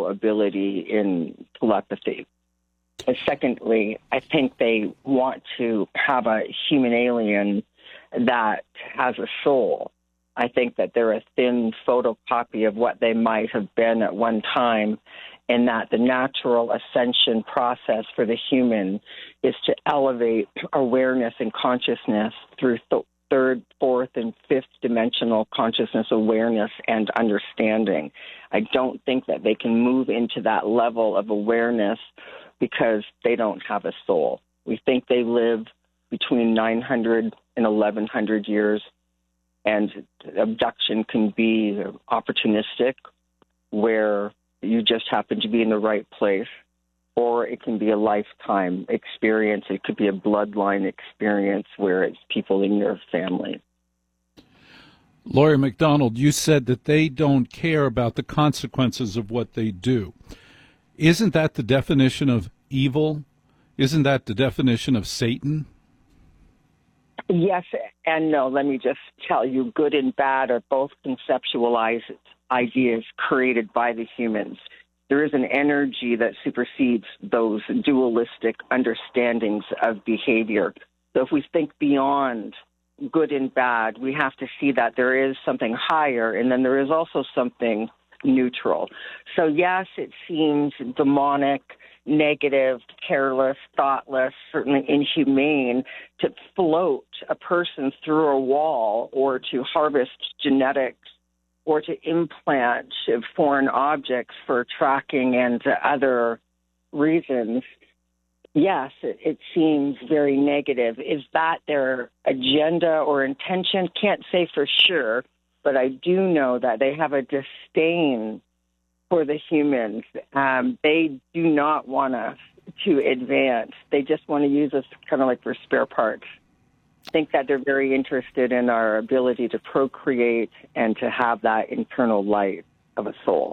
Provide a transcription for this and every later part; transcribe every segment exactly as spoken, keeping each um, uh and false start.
natural ability in telepathy. And secondly, I think they want to have a human alien that has a soul. I think that they're a thin photocopy of what they might have been at one time, and that the natural ascension process for the human is to elevate awareness and consciousness through th- third, fourth, and fifth dimensional consciousness awareness and understanding. I don't think that they can move into that level of awareness because they don't have a soul. We think they live between nine hundred and eleven hundred years, and abduction can be opportunistic, where you just happen to be in the right place, or it can be a lifetime experience. It could be a bloodline experience where it's people in your family. Laurie MacDonald, you said that they don't care about the consequences of what they do. Isn't that the definition of evil? Isn't that the definition of Satan? Yes and no. Let me just tell you, good and bad are both conceptualized ideas created by the humans. There is an energy that supersedes those dualistic understandings of behavior. So if we think beyond good and bad, we have to see that there is something higher, and then there is also something neutral. So yes, it seems demonic, negative, careless, thoughtless, certainly inhumane to float a person through a wall or to harvest genetics or to implant foreign objects for tracking and other reasons. Yes, it, it seems very negative. Is that their agenda or intention? Can't say for sure, but I do know that they have a disdain for the humans. Um, they do not want us to advance. They just want to use us kind of like for spare parts. I think that they're very interested in our ability to procreate and to have that internal light of a soul.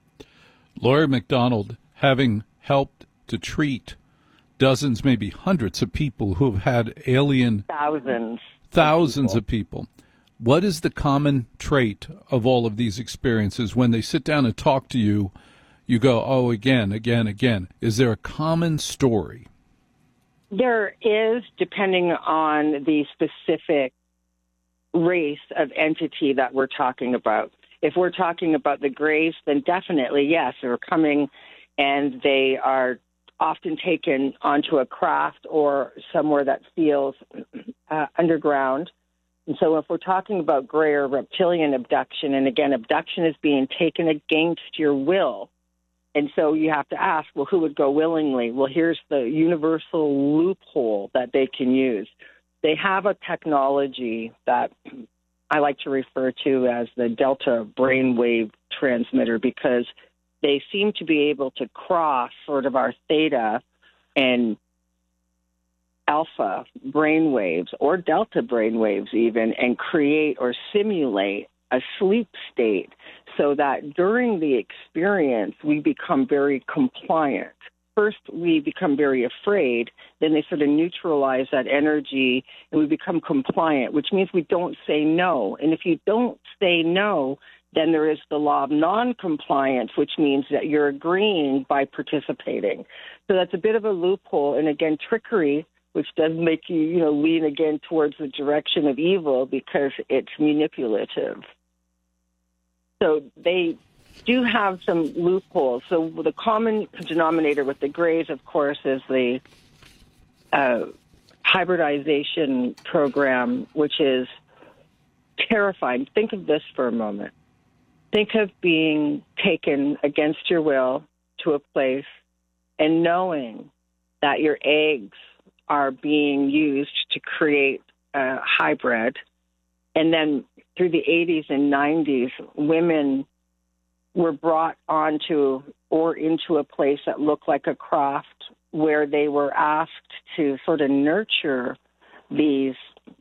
Laurie MacDonald, having helped to treat dozens, maybe hundreds of people who have had alien... Thousands. Thousands of people. of people. What is the common trait of all of these experiences? When they sit down and talk to you, you go, oh, again, again, again. Is there a common story? There is, depending on the specific race of entity that we're talking about. If we're talking about the Greys, then definitely, yes, they're coming and they are often taken onto a craft or somewhere that feels uh, underground. And so if we're talking about Grey or reptilian abduction, and again, abduction is being taken against your will. And so you have to ask, well, who would go willingly? Well, here's the universal loophole that they can use. They have a technology that I like to refer to as the delta brainwave transmitter, because they seem to be able to cross sort of our theta and alpha brainwaves or delta brainwaves even, and create or simulate a sleep state so that during the experience we become very compliant. First, we become very afraid. Then they sort of neutralize that energy and we become compliant, which means we don't say no. And if you don't say no, then there is the law of non-compliance, which means that you're agreeing by participating. So that's a bit of a loophole. And again, trickery, which does make you, you know, lean again towards the direction of evil because it's manipulative. So they do have some loopholes. So the common denominator with the Greys, of course, is the uh, hybridization program, which is terrifying. Think of this for a moment. Think of being taken against your will to a place and knowing that your eggs are being used to create a hybrid. And then through the eighties and nineties, women were brought onto or into a place that looked like a craft where they were asked to sort of nurture these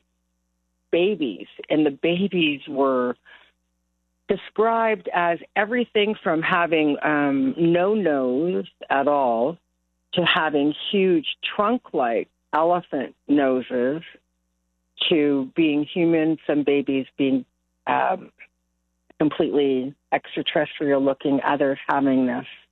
babies. And the babies were described as everything from having um, no nose at all to having huge trunk-like elephant noses to being human, some babies being um, completely extraterrestrial looking, others having this